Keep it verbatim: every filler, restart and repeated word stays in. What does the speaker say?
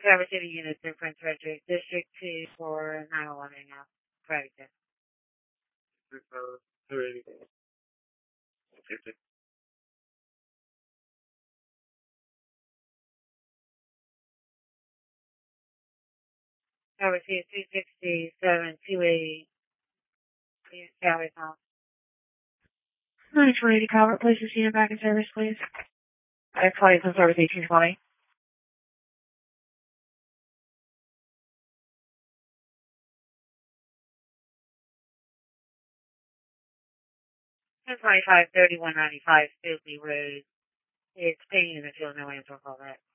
Traverse City units in Prince Frederick, District two for nine one one now. Private jet. Traverse City two sixty-seven, two eighty. Calvert House. ninety-four eighty Calvert, place this unit back in service, please. X-Flight in service eighteen twenty. ten twenty-five, thirty-one ninety-five, Fisley Road. It's paying until no answer call back.